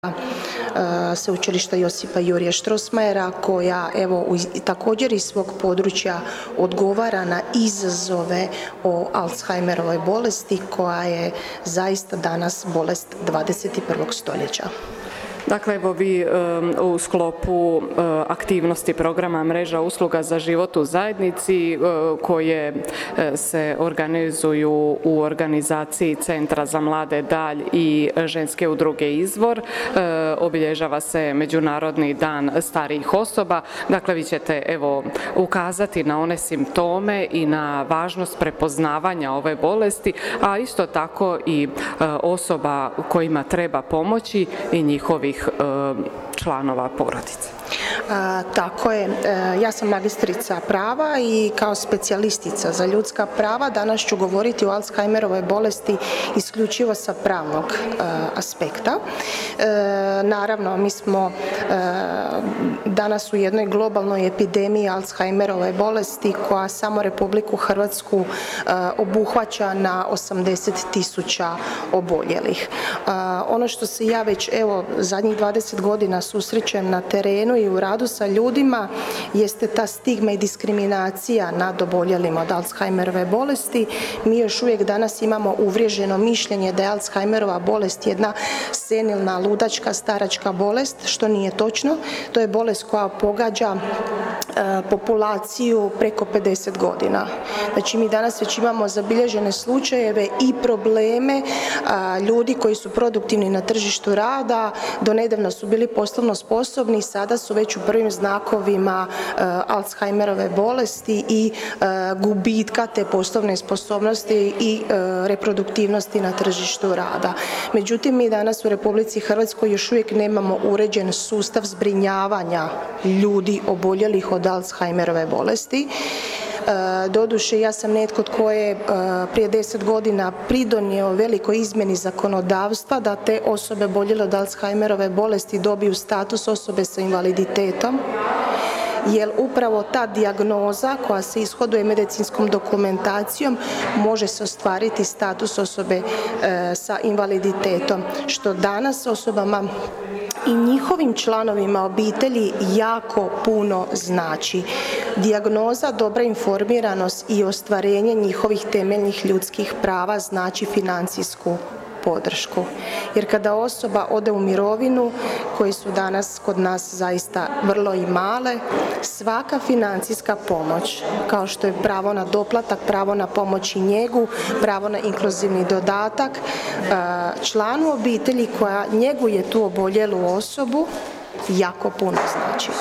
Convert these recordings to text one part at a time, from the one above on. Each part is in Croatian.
Sveučilišta Josipa Jurja Strossmayera koja također iz svog područja odgovara na izazove o Alzheimerovoj bolesti koja je zaista danas bolest 21. stoljeća. Dakle, evo vi u sklopu aktivnosti programa Mreža usluga za život u zajednici koje se organizuju u organizaciji Centra za mlade Dalj i ženske udruge Izvor, obilježava se Međunarodni dan starijih osoba. Dakle, vi ćete evo ukazati na one simptome i na važnost prepoznavanja ove bolesti, a isto tako i osoba kojima treba pomoći i njihovih članova porodice. Tako je. Ja sam magistrica prava i kao specijalistica za ljudska prava danas ću govoriti o Alzheimerovoj bolesti isključivo sa pravnog aspekta. Naravno, mi smo danas u jednoj globalnoj epidemiji Alzheimerove bolesti koja samo Republiku Hrvatsku obuhvaća na 80.000 oboljelih. Ono što se ja već zadnjih 20 godina susrećem na terenu i u radu sa ljudima jeste ta stigma i diskriminacija nad oboljelima od Alzheimerove bolesti. Mi još uvijek danas imamo uvriježeno mišljenje da je Alzheimerova bolest jedna senilna, ludačka, staračka bolest, što nije točno. To je bolest koja pogađa populaciju preko 50 godina. Znači mi danas već imamo zabilježene slučajeve i probleme ljudi koji su produktivni na tržištu rada, do nedavno su bili poslovno sposobni, sada su već u prvim znakovima Alzheimerove bolesti i gubitka te poslovne sposobnosti i reproduktivnosti na tržištu rada. Međutim, mi danas u Republici Hrvatskoj još uvijek nemamo uređen sustav zbrinjavanja ljudi oboljelih od Alzheimerove bolesti. Doduše, ja sam netko tko je prije 10 godina pridonio velikoj izmjeni zakonodavstva da te osobe oboljele od Alzheimerove bolesti dobiju status osobe sa invaliditetom, jer upravo ta dijagnoza koja se ishoduje medicinskom dokumentacijom može se ostvariti status osobe sa invaliditetom, što danas osobama i njihovim članovima obitelji jako puno znači. Dijagnoza, dobra informiranost i ostvarenje njihovih temeljnih ljudskih prava znači financijsku podršku. Jer kada osoba ode u mirovinu, koji su danas kod nas zaista vrlo i male, svaka financijska pomoć, kao što je pravo na doplatak, pravo na pomoć i njegu, pravo na inkluzivni dodatak, članu obitelji koja njeguje tu oboljelu osobu, jako puno znači.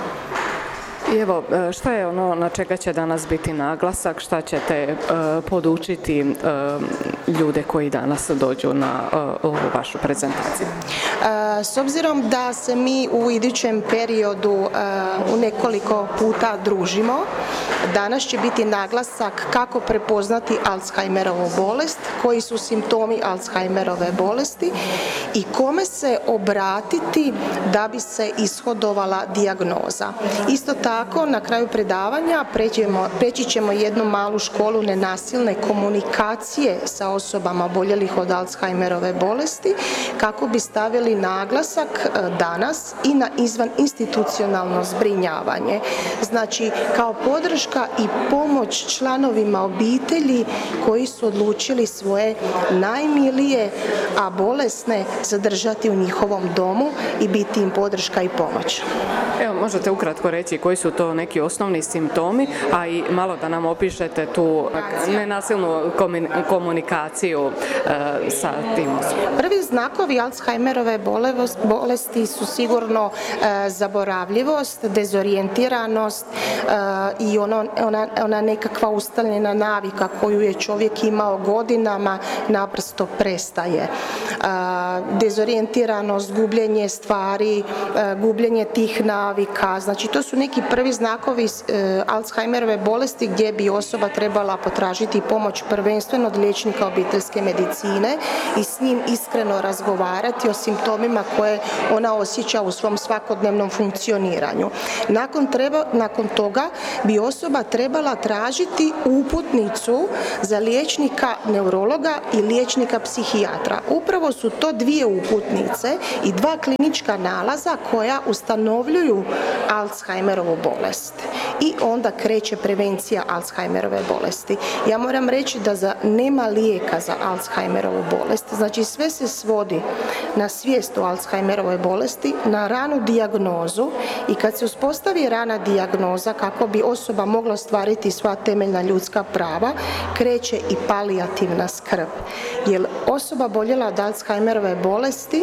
I evo, šta je ono na čega će danas biti naglasak, šta ćete podučiti ljude koji danas dođu na ovu vašu prezentaciju? S obzirom da se mi u idućem periodu u nekoliko puta družimo, danas će biti naglasak kako prepoznati Alzheimerovu bolest, koji su simptomi Alzheimerove bolesti i kome se obratiti da bi se ishodovala dijagnoza. Isto tako, na kraju predavanja preći ćemo jednu malu školu nenasilne komunikacije sa osobama oboljelih od Alzheimerove bolesti kako bi stavili naglasak danas i na izvaninstitucionalno zbrinjavanje. Znači, kao podrška i pomoć članovima obitelji koji su odlučili svoje najmilije, a bolesne zadržati u njihovom domu i biti im podrška i pomoć. Evo, možete ukratko reći koji su to neki osnovni simptomi, a i malo da nam opišete tu nenasilnu komunikaciju sa tim osobama. Prvi znakovi Alzheimerove bolesti su sigurno zaboravljivost, dezorijentiranost i ona nekakva ustaljena navika koju je čovjek imao godinama naprosto prestaje. Dezorijentiranost, gubljenje stvari, gubljenje tih navika, znači to su neki prvi znakovi Alzheimerove bolesti gdje bi osoba trebala potražiti pomoć prvenstveno od liječnika obiteljske medicine i s njim iskreno razgovarati o simptomima simptomima koje ona osjeća u svom svakodnevnom funkcioniranju. Nakon toga bi osoba trebala tražiti uputnicu za liječnika neurologa i liječnika psihijatra. Upravo su to dvije uputnice i dva klinička nalaza koja ustanovljuju Alzheimerovu bolest. I onda kreće prevencija Alzheimerove bolesti. Ja moram reći da nema lijeka za Alzheimerovu bolest. Znači sve se svodi na svijest o Alzheimerovoj bolesti, na ranu dijagnozu i kad se uspostavi rana dijagnoza kako bi osoba mogla ostvariti sva temeljna ljudska prava, kreće i palijativna skrb. Jer osoba oboljela od Alzheimerove bolesti,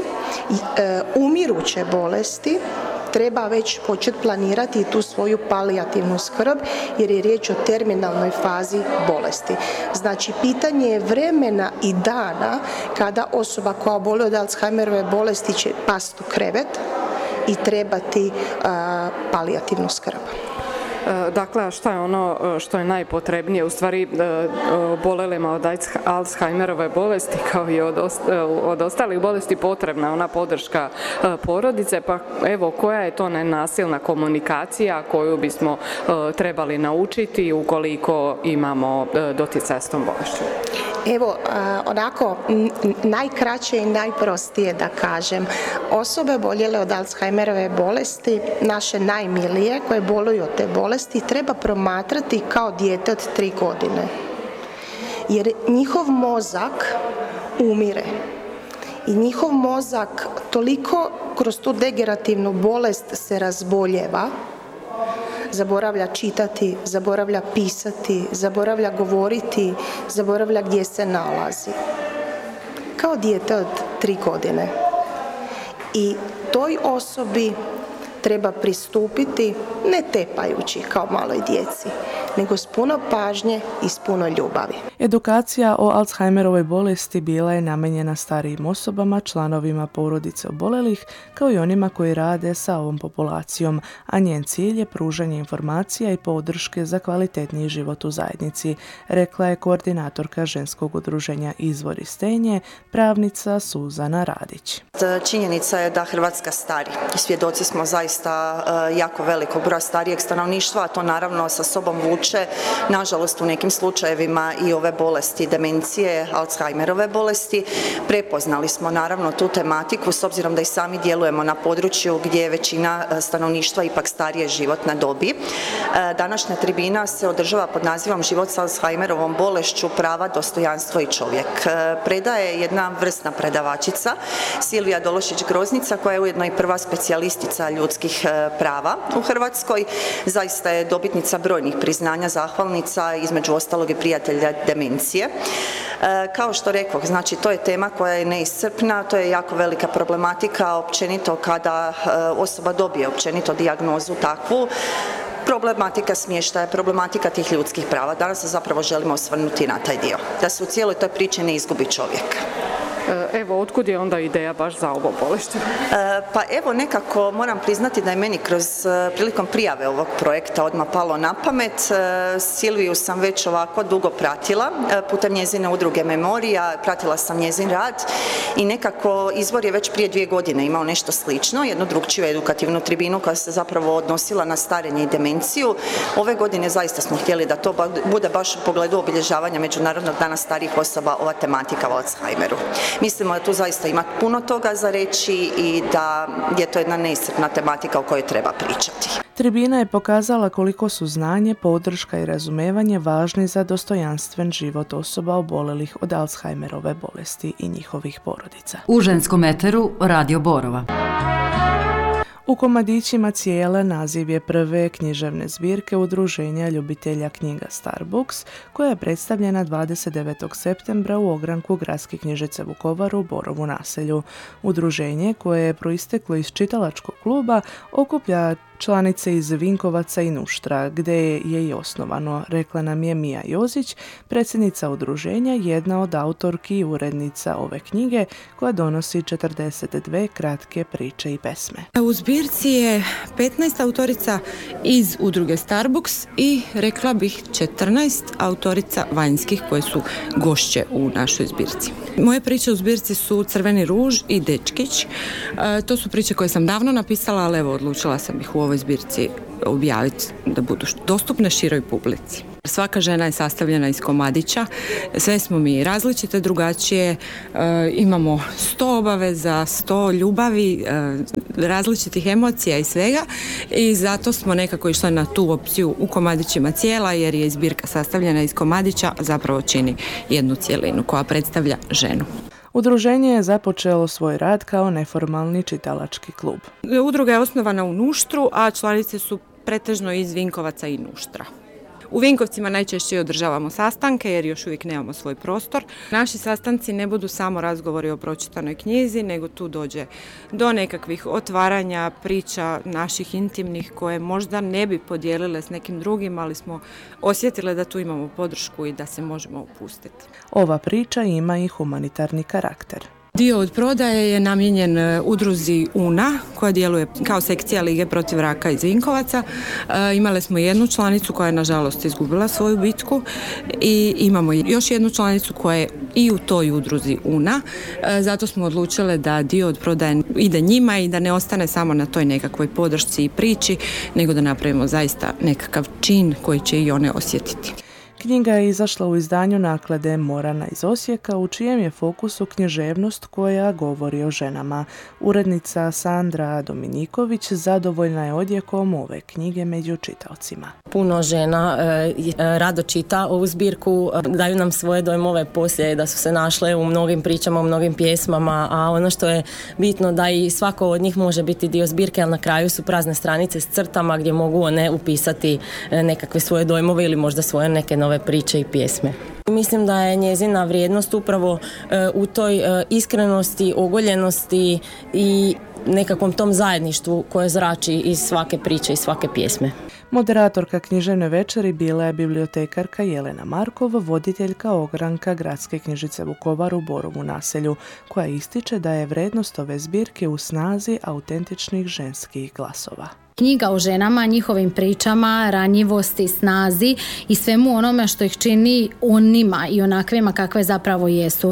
umiruće bolesti, treba već početi planirati tu svoju palijativnu skrb jer je riječ o terminalnoj fazi bolesti. Znači, pitanje je vremena i dana kada osoba koja obolje od Alzheimerove bolesti će pasti u krevet i trebati palijativnu skrb. Dakle, a šta je ono što je najpotrebnije? U stvari, obolelima od Alzheimerove bolesti, kao i od ostalih bolesti, potrebna ona podrška porodice, pa evo, koja je to nenasilna komunikacija koju bismo trebali naučiti ukoliko imamo doticaj s tom bolešću? Evo, onako, najkraće i najprostije da kažem, osobe oboljele od Alzheimerove bolesti, naše najmilije koje boluju od te bolesti, treba promatrati kao dijete od 3 godine. Jer njihov mozak umire. I njihov mozak toliko kroz tu degenerativnu bolest se razboljeva, zaboravlja čitati, zaboravlja pisati, zaboravlja govoriti, zaboravlja gdje se nalazi. Kao dijete od 3 godine. I toj osobi treba pristupiti ne tepajući kao maloj djeci, nego s puno pažnje i s puno ljubavi. Edukacija o Alzheimerovoj bolesti bila je namijenjena starijim osobama, članovima porodice obolelih, kao i onima koji rade sa ovom populacijom, a njen cilj je pružanje informacija i podrške za kvalitetniji život u zajednici, rekla je koordinatorka ženskog udruženja Izvori Stenje, pravnica Suzana Radić. Činjenica je da Hrvatska stari. Svjedoci smo zaista jako velikog broja starijeg stanovništva, a to naravno sa sobom vuče, nažalost u nekim slučajevima i ove bolesti, demencije, Alzheimerove bolesti. Prepoznali smo naravno tu tematiku s obzirom da i sami djelujemo na području gdje je većina stanovništva ipak starije životne dobi. Današnja tribina se održava pod nazivom Život s Alzheimerovom bolešću, prava, dostojanstvo i čovjek. Predaje jedna vrsna predavačica, Silvija Dološić-Groznica, koja je ujedno i prva specijalistica ljudskih prava u Hrvatskoj. Zaista je dobitnica brojnih priznanja, zahvalnica, između ostalog i prijatelja demencije. Kao što rekoh, znači to je tema koja je neiscrpna, to je jako velika problematika, općenito kada osoba dobije općenito dijagnozu takvu, problematika smještaja, problematika tih ljudskih prava. Danas se zapravo želimo osvrnuti na taj dio, da se u cijeloj toj priči ne izgubi čovjek. Evo, otkud je onda ideja baš za ovo bolešće? Pa evo, nekako moram priznati da je meni prilikom prijave ovog projekta odmah palo na pamet. Silviju sam već ovako dugo pratila, putem njezine udruge Memorija, pratila sam njezin rad i nekako Izvor je već prije 2 godine imao nešto slično, jednu drugčiju edukativnu tribinu koja se zapravo odnosila na starenje i demenciju. Ove godine zaista smo htjeli da to bude baš u pogledu obilježavanja Međunarodnog dana starijih osoba ova tematika o Alzheimeru. Mislimo da tu zaista ima puno toga za reći i da je to jedna neiscrpna tematika o kojoj treba pričati. Tribina je pokazala koliko su znanje, podrška i razumevanje važni za dostojanstven život osoba obolelih od Alzheimerove bolesti i njihovih porodica. U ženskom eteru Radio Borova. U komadićima cijela naziv je prve književne zbirke Udruženja ljubitelja knjiga Starbooks, koja je predstavljena 29. septembra u ogranku Gradske knjižnice Vukovar u Borovu naselju. Udruženje, koje je proisteklo iz čitalačkog kluba, okuplja članice iz Vinkovaca i Nuštra, gdje je i osnovano, rekla nam je Mija Jozić, predsjednica udruženja, jedna od autorki i urednica ove knjige koja donosi 42 kratke priče i pesme. U zbirci je 15 autorica iz udruge Starbucks i rekla bih 14 autorica vanjskih koje su gošće u našoj zbirci. Moje priče u zbirci su Crveni ruž i Dečkić. To su priče koje sam davno napisala, ali evo odlučila sam ih u ovoj zbirci objaviti da budu dostupne široj publici. Svaka žena je sastavljena iz komadića, sve smo mi različite, drugačije, imamo 100 obaveza, 100 ljubavi, različitih emocija i svega i zato smo nekako išli na tu opciju u komadićima cijela jer je zbirka sastavljena iz komadića, zapravo čini jednu cjelinu koja predstavlja ženu. Udruženje je započelo svoj rad kao neformalni čitalački klub. Udruga je osnovana u Nuštru, a članice su pretežno iz Vinkovaca i Nuštra. U Vinkovcima najčešće održavamo sastanke jer još uvijek nemamo svoj prostor. Naši sastanci ne budu samo razgovori o pročitanoj knjizi, nego tu dođe do nekakvih otvaranja priča naših intimnih koje možda ne bi podijelile s nekim drugim, ali smo osjetile da tu imamo podršku i da se možemo opustiti. Ova priča ima i humanitarni karakter. Dio od prodaje je namijenjen udruzi UNA koja djeluje kao sekcija Lige protiv raka iz Vinkovaca. Imali smo jednu članicu koja je nažalost izgubila svoju bitku i imamo još jednu članicu koja je i u toj udruzi UNA. Zato smo odlučile da dio od prodaje ide njima i da ne ostane samo na toj nekakvoj podršci i priči, nego da napravimo zaista nekakav čin koji će i one osjetiti. Knjiga je izašla u izdanju naklade Morana iz Osijeka, u čijem je fokusu književnost koja govori o ženama. Urednica Sandra Dominiković zadovoljna je odjekom ove knjige među čitaocima. Puno žena rado čita ovu zbirku, daju nam svoje dojmove poslije da su se našle u mnogim pričama, u mnogim pjesmama, a ono što je bitno da i svako od njih može biti dio zbirke, ali na kraju su prazne stranice s crtama gdje mogu one upisati nekakve svoje dojmove ili možda svoje neke nove priče i pjesme. Mislim da je njezina vrijednost upravo u toj iskrenosti, ogoljenosti i nekakvom tom zajedništvu koje zrači iz svake priče i svake pjesme. Moderatorka književne večeri bila je bibliotekarka Jelena Markov, voditeljka ogranka Gradske knjižnice Vukovar u Borovu naselju, koja ističe da je vrijednost ove zbirke u snazi autentičnih ženskih glasova. Knjiga o ženama, njihovim pričama, ranjivosti, snazi i svemu onome što ih čini onima i onakvima kakve zapravo jesu.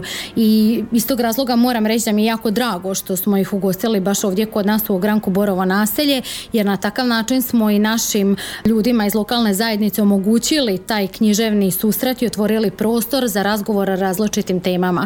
I iz tog razloga moram reći da mi je jako drago što smo ih ugostili baš ovdje kod nas u ogranku Borovo naselje, jer na takav način smo i našim ljudima iz lokalne zajednice omogućili taj književni susret i otvorili prostor za razgovor o različitim temama.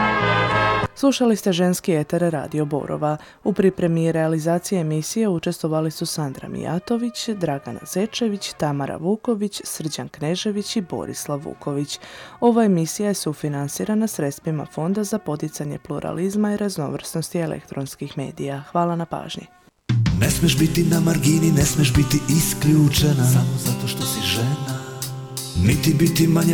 Slušali ste ženski eter Radio Borova. U pripremi i realizaciji emisije učestvovali su Sandra Mijatović, Dragana Zečević, Tamara Vuković, Srđan Knežević i Borislav Vuković. Ova emisija je sufinansirana sredstvima Fonda za poticanje pluralizma i raznovrsnosti elektronskih medija. Hvala na pažnji. Ne smeš biti na margini, ne smeš biti isključena samo zato što si žena, niti biti manje